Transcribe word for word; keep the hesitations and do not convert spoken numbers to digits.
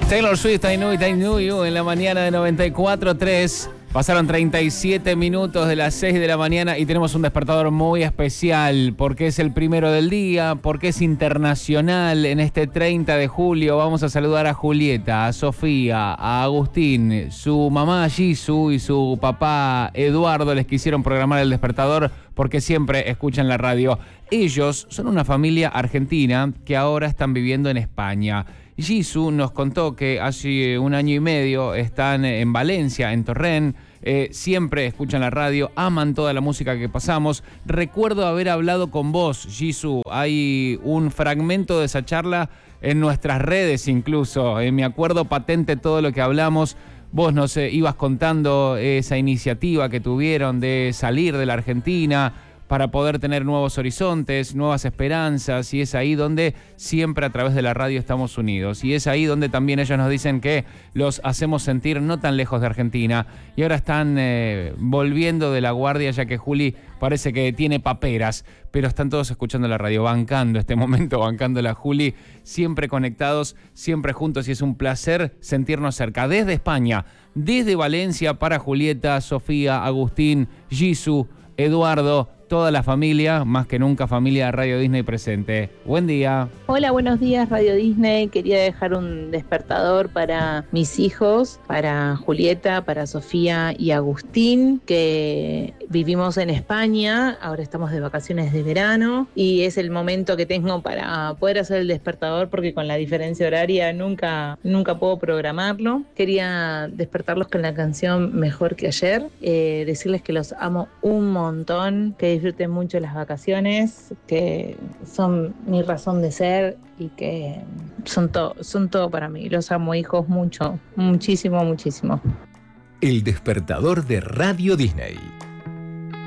Taylor Swift, I Knew It, I Knew You, en la mañana de noventa y cuatro punto tres. Pasaron treinta y siete minutos de las seis de la mañana y tenemos un despertador muy especial porque es el primero del día, porque es internacional. En este treinta de julio vamos a saludar a Julieta, a Sofía, a Agustín, su mamá Jisoo y su papá Eduardo les quisieron programar el despertador porque siempre escuchan la radio. Ellos son una familia argentina que ahora están viviendo en España. Jisoo nos contó que hace un año y medio están en Valencia, en Torrent, eh, siempre escuchan la radio, aman toda la música que pasamos. Recuerdo haber hablado con vos, Jisoo, hay un fragmento de esa charla en nuestras redes incluso, eh, me acuerdo patente todo lo que hablamos. Vos nos eh, ibas contando esa iniciativa que tuvieron de salir de la Argentina para poder tener nuevos horizontes, nuevas esperanzas, y es ahí donde siempre a través de la radio estamos unidos. Y es ahí donde también ellos nos dicen que los hacemos sentir no tan lejos de Argentina. Y ahora están eh, volviendo de la guardia, ya que Juli parece que tiene paperas, pero están todos escuchando la radio, bancando este momento, bancando la Juli, siempre conectados, siempre juntos, y es un placer sentirnos cerca. Desde España, desde Valencia, para Julieta, Sofía, Agustín, Jisoo, Eduardo, toda la familia, más que nunca familia de Radio Disney presente. Buen día. Hola, buenos días Radio Disney. Quería dejar un despertador para mis hijos, para Julieta, para Sofía y Agustín, que vivimos en España, ahora estamos de vacaciones de verano y es el momento que tengo para poder hacer el despertador porque con la diferencia horaria nunca, nunca puedo programarlo. Quería despertarlos con la canción Mejor que Ayer, eh, decirles que los amo un montón, que disfruten mucho las vacaciones, que son mi razón de ser y que son todo, son todo para mí. Los amo, hijos, mucho, muchísimo, muchísimo. El despertador de Radio Disney.